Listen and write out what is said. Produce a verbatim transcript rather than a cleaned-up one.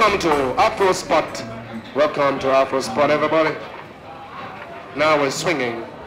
Welcome to Afro Spot. Welcome to Afro Spot, everybody. Now we're swinging.